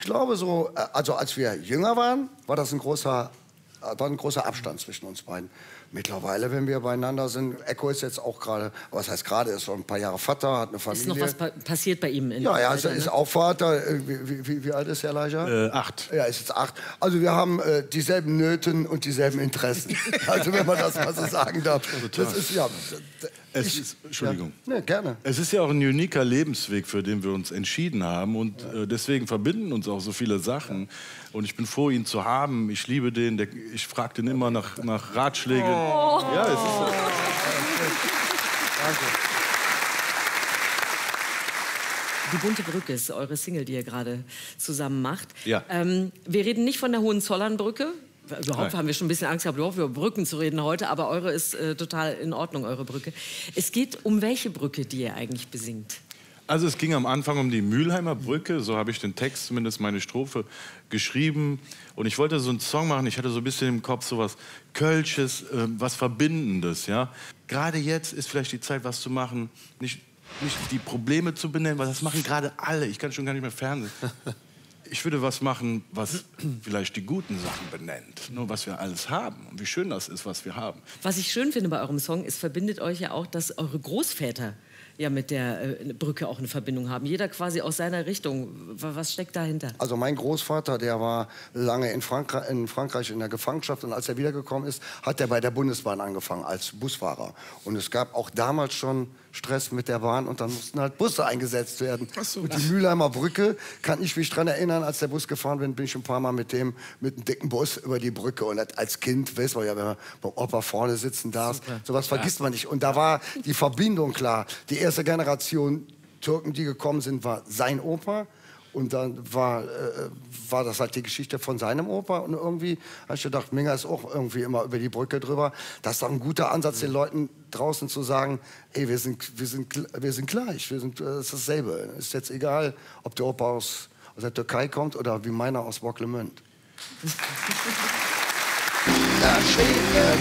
Ich glaube so, also als wir jünger waren, war ein großer Abstand zwischen uns beiden. Mittlerweile, wenn wir beieinander sind, Echo ist jetzt auch gerade, was heißt gerade, ist schon ein paar Jahre Vater, hat eine Familie. Ist noch was passiert bei ihm? Ja, er ist auch Vater. Wie alt ist Herr Leicher? 8. Ja, ist jetzt 8. Also wir haben dieselben Nöten und dieselben Interessen. Also wenn man das mal so sagen darf. Das ist, ja, Entschuldigung. Ja, ne, gerne. Es ist ja auch ein uniker Lebensweg, für den wir uns entschieden haben. Und deswegen verbinden uns auch so viele Sachen. Und ich bin froh, ihn zu haben. Ich liebe den. Ich frage den immer nach Ratschlägen. Oh. Ja, es ist so. Danke. Die bunte Brücke ist eure Single, die ihr gerade zusammen macht. Ja. Wir reden nicht von der Hohenzollernbrücke. Überhaupt Nein. haben wir schon ein bisschen Angst gehabt, überhaupt über Brücken zu reden heute, aber eure ist total in Ordnung, eure Brücke. Es geht um welche Brücke, die ihr eigentlich besingt? Also es ging am Anfang um die Mülheimer Brücke, so habe ich den Text, zumindest meine Strophe, geschrieben. Und ich wollte so einen Song machen, ich hatte so ein bisschen im Kopf so was Kölsches, was Verbindendes. Ja? Gerade jetzt ist vielleicht die Zeit, was zu machen, nicht die Probleme zu benennen, weil das machen gerade alle. Ich kann schon gar nicht mehr Fernsehen. Ich würde was machen, was vielleicht die guten Sachen benennt. Nur was wir alles haben und wie schön das ist, was wir haben. Was ich schön finde bei eurem Song, es verbindet euch ja auch, dass eure Großväter ja mit der Brücke auch eine Verbindung haben. Jeder quasi aus seiner Richtung. Was steckt dahinter? Also mein Großvater, der war lange in Frankreich in der Gefangenschaft und als er wiedergekommen ist, hat er bei der Bundesbahn angefangen als Busfahrer. Und es gab auch damals schon Stress mit der Bahn und dann mussten halt Busse eingesetzt werden. So. Und die Mülheimer Brücke, kann ich mich daran erinnern, als der Bus gefahren bin, bin ich ein paar Mal mit einem dicken Bus über die Brücke. Und als Kind, weiß man ja, wenn man beim Opa vorne sitzen darf, sowas vergisst man nicht. Und da war die Verbindung klar. Die erste Generation Türken, die gekommen sind, war sein Opa. Und dann war das halt die Geschichte von seinem Opa. Und irgendwie habe ich gedacht, Minga ist auch irgendwie immer über die Brücke drüber. Das ist doch ein guter Ansatz, den Leuten draußen zu sagen, ey, wir sind gleich, das ist dasselbe. Ist jetzt egal, ob der Opa aus der Türkei kommt oder wie meiner aus Bocklemünd. Da steht